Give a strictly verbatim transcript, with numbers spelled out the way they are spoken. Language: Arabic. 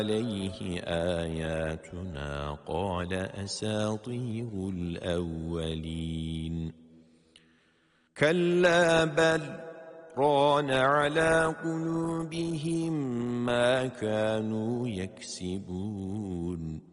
عليه آياتنا قال أساطير الأولين كلا بل ران على قلوبهم ما كانوا يكسبون